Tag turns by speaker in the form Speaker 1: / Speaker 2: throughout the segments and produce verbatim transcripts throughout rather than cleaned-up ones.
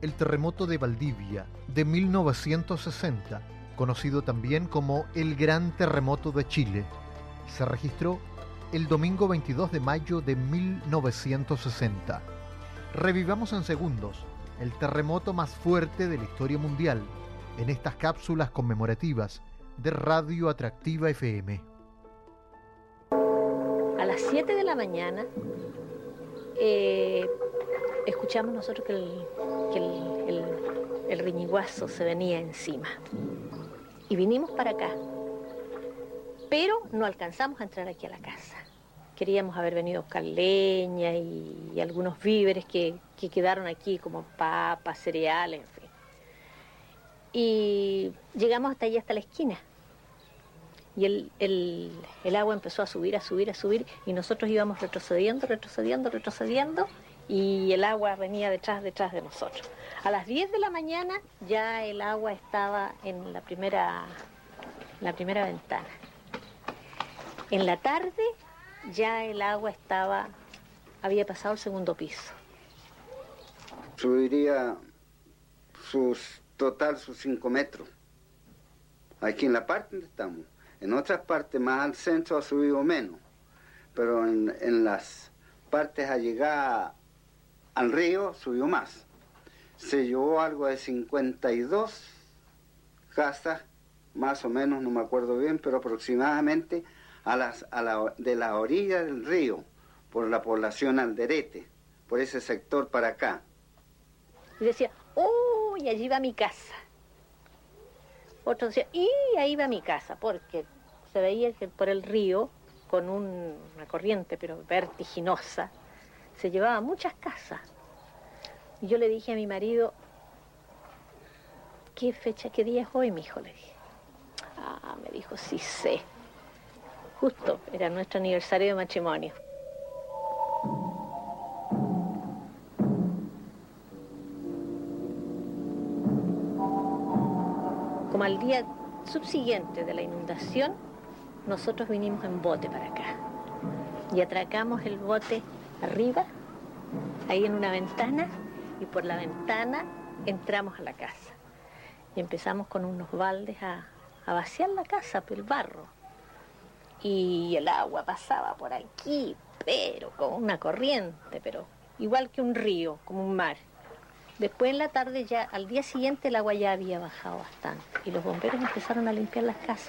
Speaker 1: El terremoto de Valdivia de mil novecientos sesenta, conocido también como el Gran Terremoto de Chile, se registró el domingo veintidós de mayo de mil novecientos sesenta. Revivamos en segundos el terremoto más fuerte de la historia mundial en estas cápsulas conmemorativas de Radio Atractiva F M.
Speaker 2: A las siete de la mañana eh, escuchamos nosotros que el, que el, el, el riñiguazo se venía encima y vinimos para acá, pero no alcanzamos a entrar aquí a la casa. Queríamos haber venido a buscar leña y, y algunos víveres que, que quedaron aquí, como papas, cereales, en fin. Y llegamos hasta allí, hasta la esquina. Y el, el, el agua empezó a subir, a subir, a subir, y nosotros íbamos retrocediendo, retrocediendo, retrocediendo, y el agua venía detrás, detrás de nosotros. A las diez de la mañana ya el agua estaba en la primera, la primera ventana. En la tarde ya el agua estaba, había pasado el segundo piso.
Speaker 3: Subiría sus, total sus cinco metros. Aquí en la parte donde estamos. En otras partes más al centro ha subido menos. Pero en, en las partes a llegar al río subió más. Se llevó algo de cincuenta y dos casas, más o menos, no me acuerdo bien, pero aproximadamente a las, a la, de la orilla del río, por la población Alderete, por ese sector para acá.
Speaker 2: Y decía, ¡uy, allí va mi casa! Otro decía, ¡y ahí va mi casa! Porque se veía que por el río, con un, una corriente pero vertiginosa, se llevaba muchas casas. Y yo le dije a mi marido, ¿qué fecha, qué día es hoy, mijo? Le dije. Ah, me dijo, sí sé. Justo, era nuestro aniversario de matrimonio. Como al día subsiguiente de la inundación, nosotros vinimos en bote para acá. Y atracamos el bote arriba, ahí en una ventana, y por la ventana entramos a la casa. Y empezamos con unos baldes a, a vaciar la casa, por el barro. Y el agua pasaba por aquí, pero como una corriente, pero igual que un río, como un mar. Después en la tarde ya, al día siguiente el agua ya había bajado bastante y los bomberos empezaron a limpiar las casas.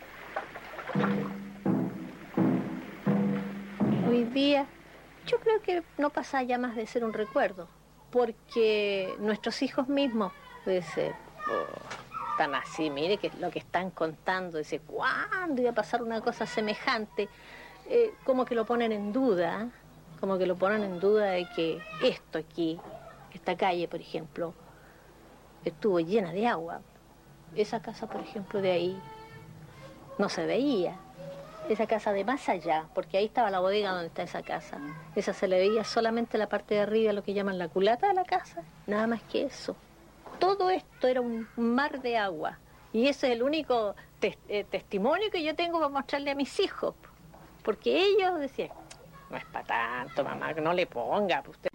Speaker 2: Hoy día yo creo que no pasa ya más de ser un recuerdo, porque nuestros hijos mismos, pues, eh, oh, están así, mire que lo que están contando, dice, ¿cuándo iba a pasar una cosa semejante? Eh, como que lo ponen en duda, como que lo ponen en duda de que esto aquí, esta calle, por ejemplo, estuvo llena de agua. Esa casa, por ejemplo, de ahí, no se veía. Esa casa de más allá, porque ahí estaba la bodega donde está esa casa. Esa se le veía solamente la parte de arriba, lo que llaman la culata de la casa, nada más que eso. Todo esto era un mar de agua. Y ese es el único te eh, testimonio que yo tengo para mostrarle a mis hijos. Porque ellos decían, no es para tanto, mamá, que no le ponga. Usted.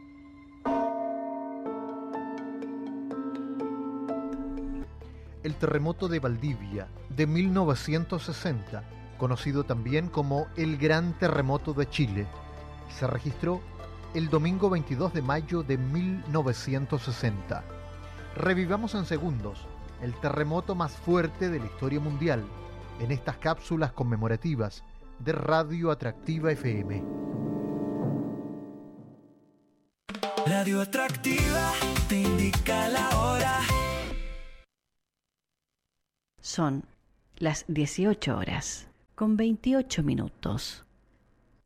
Speaker 1: El terremoto de Valdivia de mil novecientos sesenta, conocido también como el Gran Terremoto de Chile, se registró el domingo veintidós de mayo de mil novecientos sesenta. Revivamos en segundos el terremoto más fuerte de la historia mundial en estas cápsulas conmemorativas de Radio Atractiva F M.
Speaker 4: Radio Atractiva te indica la hora.
Speaker 5: Son las dieciocho horas con veintiocho minutos.